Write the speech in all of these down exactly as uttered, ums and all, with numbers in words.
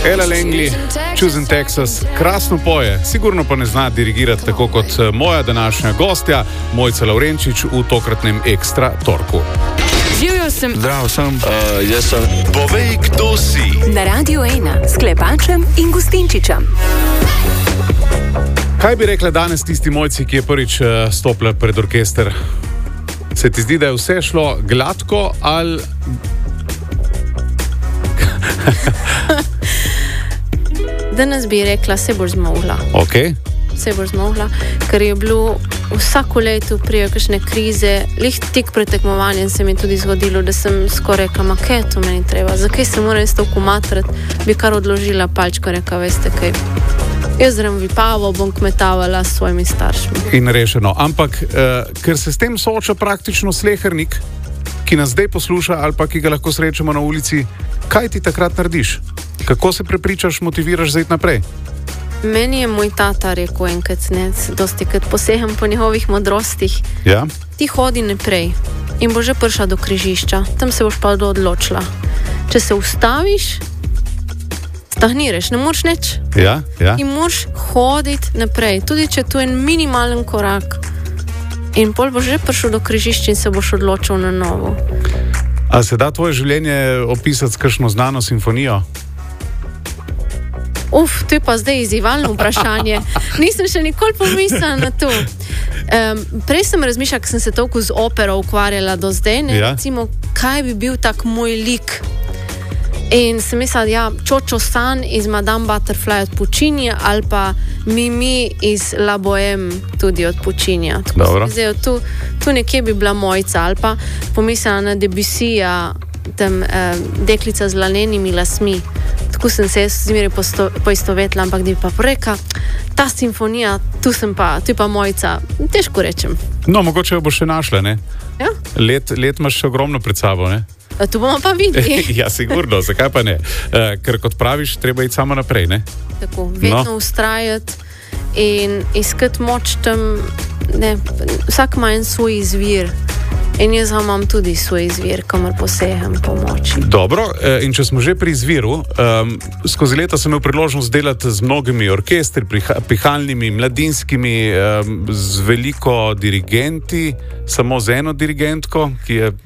Ella Langley, Choosing Texas, krasno poje, sigurno pa ne zna dirigirati tako kot moja današnja gostja, Mojca Lavrenčič v tokratnem Ekstra torku. Živjo sem. Zdravo sem. Uh, jaz sem. Povej, kdo si. Na Radiu ena s Klepačem in Gustinčičem. Kaj bi rekla danes tisti Mojci, ki je prvič uh, stopila pred orkester? Se ti zdi, da je vse šlo gladko ali... Danes bi rekla, se boš zmogla. Okay. Se boš zmogla, ker je bilo vsako leto prijo kakšne krize, lih tik pred tekmovanjem se mi je tudi zgodilo, da sem skoraj rekla, ma kaj je to meni treba, zakaj se moram jaz toliko matrati, bi kar odložila palčko, rekla, veste kaj, jaz zrem vipavo, bom kmetavala s svojimi staršmi. In rešeno, ampak uh, ker se s tem sooča praktično slehernik, ki nas zdaj posluša ali pa ki ga lahko srečamo na ulici, kaj ti takrat narediš? Kako se prepričaš, motiviraš za iti naprej? Meni je moj tata rekel enkrat, ne, dosti krat poseham po njegovih modrostih. Ja? Ti hodi naprej in bo že prišla do križišča, tam se boš pa odločila. Če se ustaviš, stagniraš, ne moreš nič. Ja, ja. In moraš hoditi naprej, tudi če tu je en minimalen korak. In pol boš že prišel do križišča in se boš odločil na novo. A se da tvoje življenje opisati s kakšno znano simfonijo? Uf, to je pa zdaj izzivalno vprašanje. Nisem še nikoli pomislila na to. Um, prej sem razmišljala, ker sem se toliko z opero ukvarjala do zdaj, ne, ja. Recimo, kaj bi bil tak moj lik. In sem mislila, ja, Čočo San iz Madame Butterfly od Puccinija ali pa Mimi iz La Bohème tudi od Puccinija. Tako zdaj, tu, tu nekje bi bila Mojca ali pa pomislila na Debussyja, tam eh, deklica z lanenimi lasmi. Tako sem se jaz zmeraj poistovetila, ampak da bi pa reka, ta simfonija, tu sem pa, tu je pa Mojca, težko rečem. No, mogoče jo bo še našla, ne? Ja? Let, let imaš še ogromno pred sabo, ne? A tu bomo pa videli. Ja, sigurno, zakaj pa ne? Uh, ker kot praviš, treba iti samo naprej, ne? Tako, vedno no. ustrajati in iskati moč tam, ne, vsak ima en svoj izvir. In jaz imam tudi svoj izvir, kamor poseham pomoči. Dobro, in če smo že pri izviru, um, skozi leta sem imel priložnost delati z mnogimi orkestri, pihalnimi, mladinskimi, um, z veliko dirigenti, samo z eno dirigentko, ki je,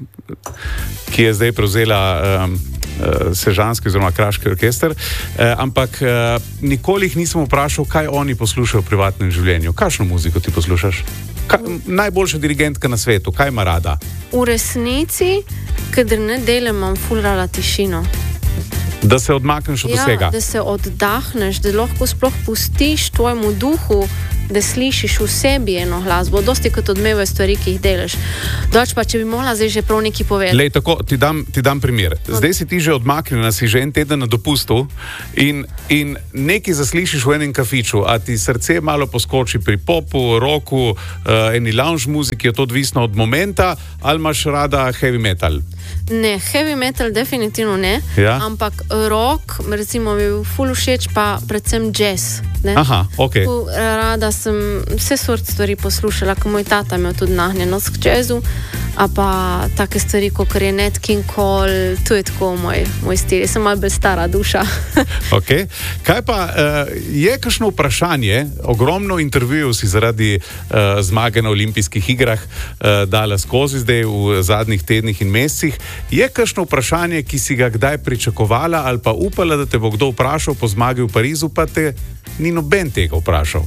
ki je zdaj prevzela um, sežanski oziroma kraški orkester, uh, ampak uh, nikoli jih nisem vprašal, kaj oni poslušajo v privatnem življenju. Kakšno muziko ti poslušaš? Ka, najboljša dirigentka na svetu, kaj ima rada? V resnici, kadar ne delam, imam ful rada tišino. Da se odmakneš od ja, vsega? Da se oddahneš, da lahko sploh pustiš tvojemu duhu, da slišiš v sebi eno glasbo. Dosti kot odmevajo stvari, ki jih delaš. Doč pa, če bi mogla zdaj že prav nekaj povedati. Lej, tako, ti dam, ti dam primer. Zdaj si ti že odmaknjena, si že en teden na dopustu in, in nekaj zaslišiš v enem kafiču, a ti srce malo poskoči pri popu, roku, uh, eni lounge muziki, je to odvisno od momenta, ali imaš rada heavy metal? Ne, heavy metal definitivno ne, ja? Ampak rock, recimo, mi je ful všeč pa predvsem jazz. Ne? Aha, ok. Tu rada sem vse sort stvari poslušala, ko moj tata imel tudi nahnjenost k jazzu, a pa take stvari, kot je Nat King Cole, to je tako moj, moj stil, sem malo bolj stara duša. Ok, kaj pa, uh, je kakšno vprašanje, ogromno intervjujev si zaradi uh, zmage na olimpijskih igrah uh, dala skozi zdaj v zadnjih tednih in mesecih, je kakšno vprašanje, ki si ga kdaj pričakovala ali pa upala, da te bo kdo vprašal po zmagi v Parizu, pa te ni noben tega vprašal?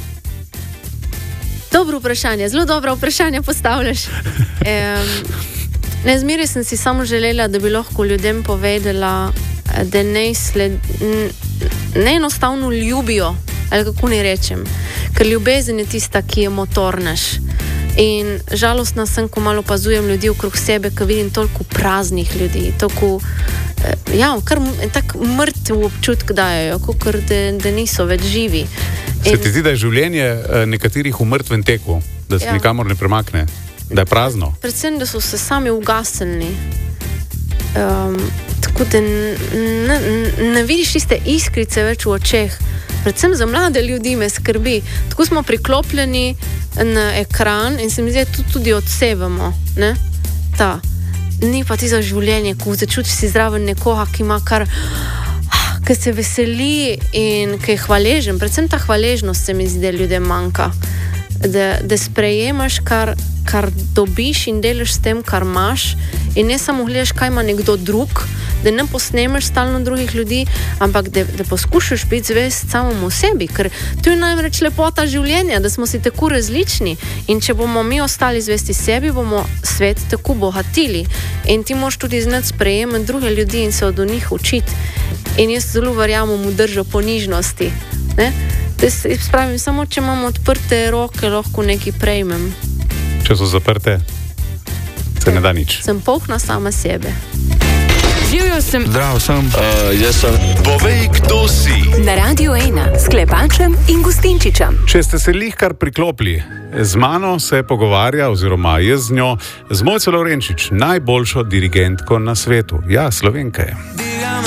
Dobro vprašanje, zelo dobro vprašanje postavljaš. Um, ne, zmeraj sem si samo želela, da bi lahko ljudem povedala, da ne, sled, ne enostavno ljubijo, ali kako ne rečem, ker ljubezen je tista, ki je motor naš. In žalostna sem, ko malo opazujem ljudi okrog sebe, ko vidim toliko praznih ljudi, toliko, ja, kar tak mrtev občutek dajo, kot da, da niso več živi. Se ti zdi, da je življenje nekaterih v mrtvem teku, da se ja. nikamor ne premakne, da je prazno? Predvsem, da so se sami ugasnili. Um, tako da ne, ne vidiš tiste iskrice več v očeh. Predvsem za mlade ljudi me skrbi. Tako smo priklopljeni na ekran in se mi zdi, da tudi odsevamo. Ne? Ta. Ni pa ti za življenje, ko začutiš si zraven nekoga, ki ima kar, ki se veseli in ki je hvaležen. Predvsem ta hvaležnost se mi zdi, da ljudem manjka. Da, da sprejemaš, kar, kar dobiš in delaš s tem, kar imaš, in ne samo gledaš, kaj ima nekdo drug, da ne posnemaš stalno drugih ljudi, ampak da, da poskušaš biti zvest samому sebi, ker to je namreč lepota življenja, da smo si tako različni in če bomo mi ostali zvesti sebi, bomo svet tako bogatili in ti moraš tudi znati sprejemati druge ljudi in se od njih učiti. In jaz zelo verjamem v držo ponižnosti, ne? Spravim, samo če imam odprte roke, lahko nekaj prejmem. Če so zaprte, se ne da nič. Sem polna sama sebe. Živjo sem. Zdravo sem. Uh, jaz sem. Povej, kdo si. Na Radiu ena s Klepačem in Gustinčičem. Če ste se lihkar priklopili, z mano se pogovarja, oziroma jaz z njo, z Mojco Lovrenčič, najboljšo dirigentko na svetu. Ja, Slovenka je.